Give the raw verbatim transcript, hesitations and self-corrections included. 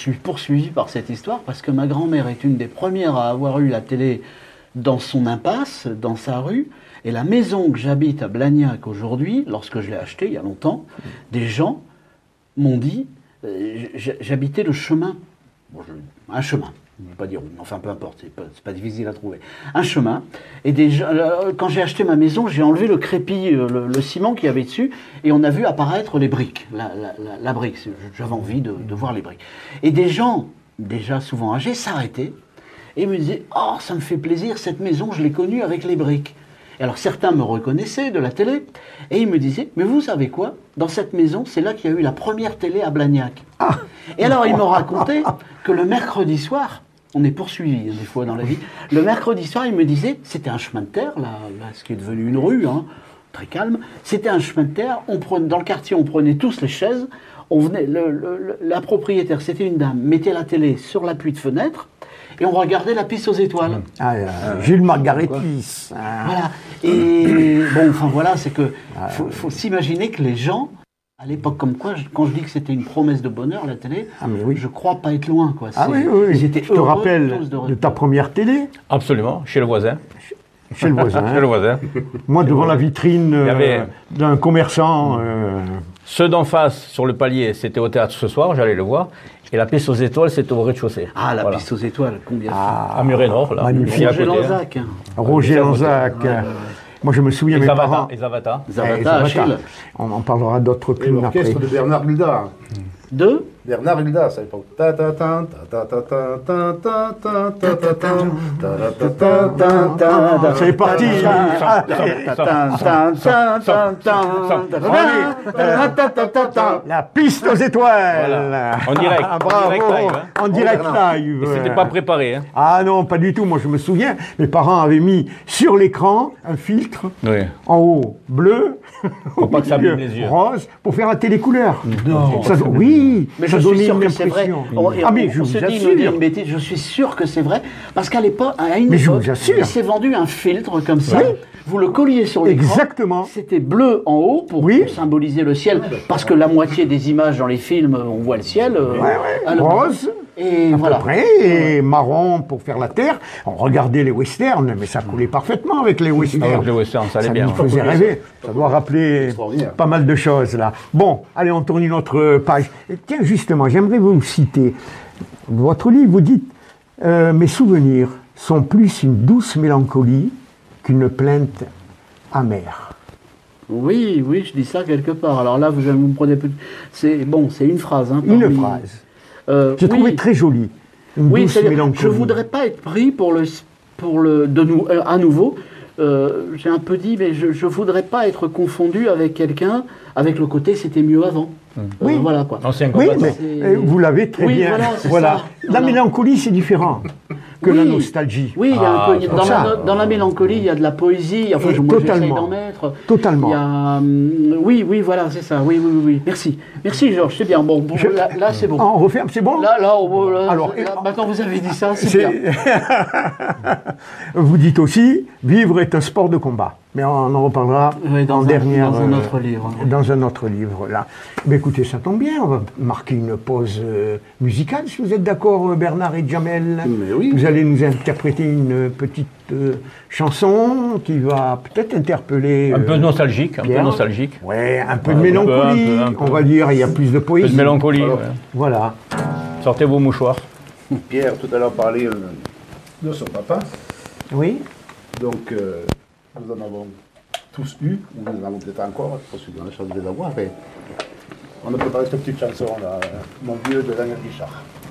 suis poursuivi par cette histoire parce que ma grand-mère est une des premières à avoir eu la télé dans son impasse, dans sa rue. Et la maison que j'habite à Blagnac aujourd'hui, lorsque je l'ai achetée il y a longtemps, des gens m'ont dit, euh, j'habitais le chemin, bon, je, un chemin, je ne vais pas dire où, enfin peu importe, c'est pas, pas difficile à trouver, un chemin. Et des gens, euh, quand j'ai acheté ma maison, j'ai enlevé le crépi, euh, le, le ciment qu'il y avait dessus, et on a vu apparaître les briques, la, la, la, la brique. J'avais envie de, de voir les briques. Et des gens, déjà souvent âgés, s'arrêtaient et me disaient, oh, ça me fait plaisir, cette maison, je l'ai connue avec les briques. Et alors certains me reconnaissaient de la télé, et ils me disaient, mais vous savez quoi? Dans cette maison, c'est là qu'il y a eu la première télé à Blagnac. Ah. Et alors ils m'ont raconté que le mercredi soir, on est poursuivi des fois dans la vie, le mercredi soir, ils me disaient, c'était un chemin de terre, là, là ce qui est devenu une rue, hein, très calme, c'était un chemin de terre, on prenait, dans le quartier on prenait tous les chaises, on venait, le, le, la propriétaire, c'était une dame, mettait la télé sur l'appui de fenêtre, et on regardait la piste aux étoiles. Ah, euh, Jules Margaretis. Ah. Voilà. Et bon, enfin voilà, c'est que faut, faut s'imaginer que les gens, à l'époque comme quoi, quand je dis que c'était une promesse de bonheur, la télé, ah, mais oui. je crois pas être loin, quoi. Ah oui, oui, ils étaient je te rappelle de, de ta première télé? Absolument, chez le voisin. Chez le voisin. Chez le voisin. Moi, devant la vitrine euh, d'un commerçant. Euh... Ceux d'en face, sur le palier, c'était au théâtre ce soir, j'allais le voir. Et la piste aux étoiles, c'était au rez-de-chaussée. Ah, la voilà. piste aux étoiles, combien ah, à Muret-Nord, là. Magnifique. Roger Lanzac. Hein. Roger Lanzac. Ouais, ouais, ouais. Moi, je me souviens, et mes Zavata, parents... Et Zavata. Zavata, eh, Zavata. On en parlera d'autres films après. L'orchestre de Bernard Hulda. De Bernard Hulda, ça l'époque. C'est parti. La piste aux étoiles. En direct. Bravo. En direct live. C'était pas préparé. Ah non, pas du tout. Moi, je me souviens, mes parents avaient mis sur l'écran un filtre en haut bleu, pour pas que ça brûle les yeux. Rose, pour faire la télécouleur. Non. Ça, oui. Mais je suis sûr que c'est vrai. On, ah, mais je on se dit, nous dit une bêtise, je suis sûr que c'est vrai, parce qu'à l'époque, à une mais époque, il s'est vendu un filtre comme ça. Oui. Vous le colliez sur l'écran. Exactement. C'était bleu en haut pour, oui. pour symboliser le ciel, parce que la moitié des images dans les films, on voit le ciel. Euh, ouais, ouais. Rose. Et à voilà. peu près, et marron pour faire la terre. On regardait les westerns, mais ça coulait parfaitement avec les westerns. Avec les westerns, ça allait ça bien. Ça nous faisait rêver. Ça doit rappeler pas mal de choses, là. Bon, allez, on tourne une autre page. Et tiens, justement, j'aimerais vous citer. Votre livre, vous dites euh, « Mes souvenirs sont plus une douce mélancolie qu'une plainte amère ». Oui, oui, je dis ça quelque part. Alors là, vous, vous me prenez... C'est bon, c'est une phrase. Hein, une parmi... phrase. Euh, je oui. trouvais très joli. Une oui, douce mélancolie. Je voudrais pas être pris pour le, pour le, de nous, euh, à nouveau. Euh, j'ai un peu dit, mais je, je voudrais pas être confondu avec quelqu'un avec le côté c'était mieux avant. Mmh. Oui, euh, voilà quoi. Ancien oui, mais euh, vous l'avez très oui, bien. Voilà, voilà. Ça. La voilà. mélancolie, c'est différent que oui. la nostalgie. Oui, il y a ah, un peu, dans, la, dans la mélancolie, il y a de la poésie. Enfin, Et je, moi, j'essaye totalement. d'en mettre. Totalement. Il y a, euh, oui, oui, voilà, c'est ça. Oui, oui, oui, oui. Merci, merci, Georges. C'est bien. Bon, bon je... là, là c'est bon. On referme, c'est bon. Là, là, on, là, Alors, là maintenant vous avez dit ça, c'est bien. Vous dites aussi, vivre est un sport de combat. Mais on en reparlera oui, dans en un, dernière, dans un autre livre. Euh, dans un autre livre, là. Mais écoutez, ça tombe bien, on va marquer une pause euh, musicale, si vous êtes d'accord, Bernard et Jamel. Mais oui. Vous allez nous interpréter une petite euh, chanson qui va peut-être interpeller... Un euh, peu nostalgique, Pierre. un peu nostalgique. Ouais, un peu ouais, de mélancolie, un peu, un peu, on va dire, il y a plus de poésie. Un peu de mélancolie, Alors, ouais. Voilà. Sortez vos mouchoirs. Pierre, tout à l'heure, parlait euh, de son papa. Oui. Donc, euh, nous en avons tous eu, ou nous en avons peut-être encore, je pense qu'on a la chance de les avoir, mais on a préparé cette petite chanson là, Mon vieux de Daniel Guichard.